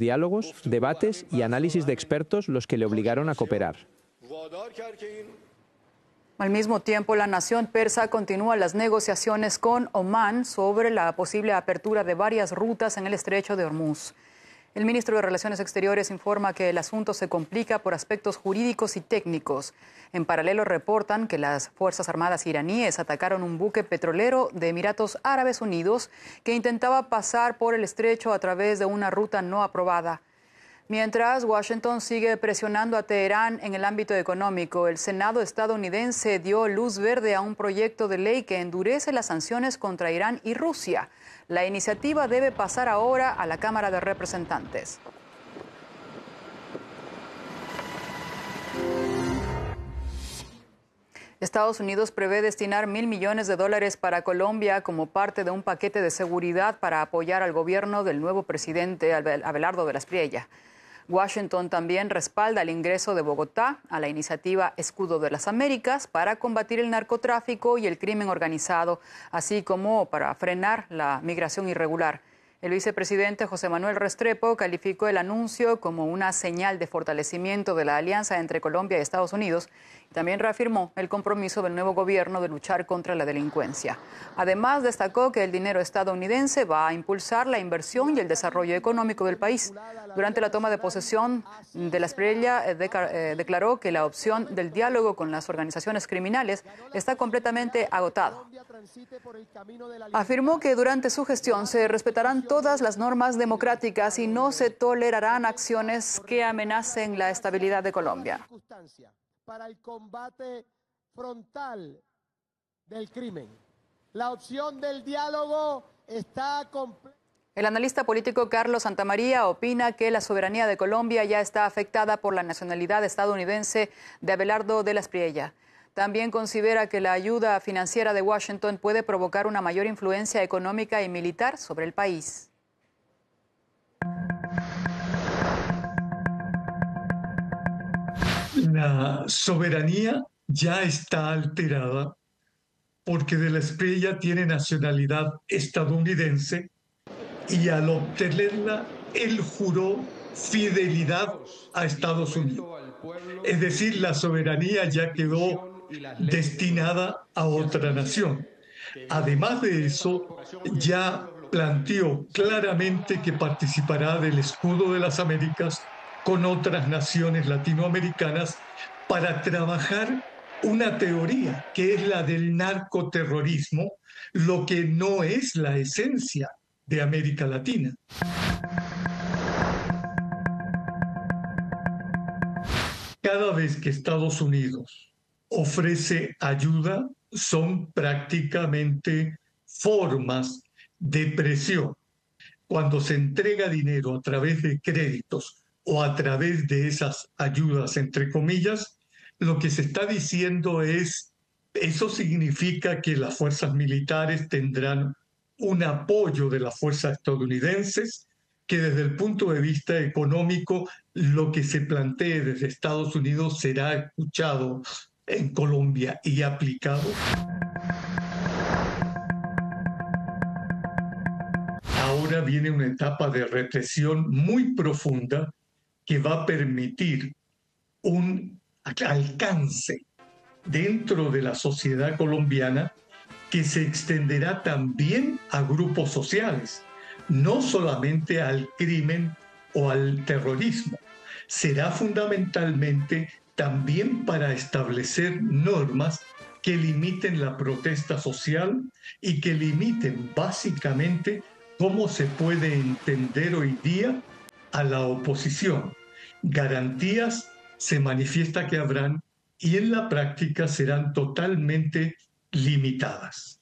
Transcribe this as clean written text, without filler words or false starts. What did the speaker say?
diálogos, debates y análisis de expertos los que le obligaron a cooperar. Al mismo tiempo, la nación persa continúa las negociaciones con Omán sobre la posible apertura de varias rutas en el estrecho de Hormuz. El ministro de Relaciones Exteriores informa que el asunto se complica por aspectos jurídicos y técnicos. En paralelo, reportan que las Fuerzas Armadas iraníes atacaron un buque petrolero de Emiratos Árabes Unidos que intentaba pasar por el estrecho a través de una ruta no aprobada. Mientras, Washington sigue presionando a Teherán en el ámbito económico. El Senado estadounidense dio luz verde a un proyecto de ley que endurece las sanciones contra Irán y Rusia. La iniciativa debe pasar ahora a la Cámara de Representantes. Estados Unidos prevé destinar $1.000 millones para Colombia como parte de un paquete de seguridad para apoyar al gobierno del nuevo presidente Abelardo de la Espriella. Washington también respalda el ingreso de Bogotá a la iniciativa Escudo de las Américas para combatir el narcotráfico y el crimen organizado, así como para frenar la migración irregular. El vicepresidente José Manuel Restrepo calificó el anuncio como una señal de fortalecimiento de la alianza entre Colombia y Estados Unidos y también reafirmó el compromiso del nuevo gobierno de luchar contra la delincuencia. Además, destacó que el dinero estadounidense va a impulsar la inversión y el desarrollo económico del país. Durante la toma de posesión de la Espriella, declaró que la opción del diálogo con las organizaciones criminales está completamente agotado. Afirmó que durante su gestión se respetarán todas las normas democráticas y no se tolerarán acciones que amenacen la estabilidad de Colombia. Para el combate frontal del crimen. La opción del diálogo está completa. El analista político Carlos Santamaría opina que la soberanía de Colombia ya está afectada por la nacionalidad estadounidense de Abelardo de la Espriella. También considera que la ayuda financiera de Washington puede provocar una mayor influencia económica y militar sobre el país. La soberanía ya está alterada porque de la Espriella tiene nacionalidad estadounidense y al obtenerla, él juró fidelidad a Estados Unidos. Es decir, la soberanía ya quedó destinada a otra nación. Además de eso, ya planteó claramente que participará del Escudo de las Américas con otras naciones latinoamericanas para trabajar una teoría que es la del narcoterrorismo, lo que no es la esencia de América Latina. Cada vez que Estados Unidos ofrece ayuda, son prácticamente formas de presión. Cuando se entrega dinero a través de créditos o a través de esas ayudas, entre comillas, lo que se está diciendo es, eso significa que las fuerzas militares tendrán un apoyo de las fuerzas estadounidenses, que desde el punto de vista económico lo que se plantee desde Estados Unidos será escuchado en Colombia y aplicado. Ahora viene una etapa de represión muy profunda que va a permitir un alcance dentro de la sociedad colombiana que se extenderá también a grupos sociales, no solamente al crimen o al terrorismo. Será fundamentalmente también para establecer normas que limiten la protesta social y que limiten básicamente cómo se puede entender hoy día a la oposición. Garantías se manifiesta que habrán y en la práctica serán totalmente limitadas.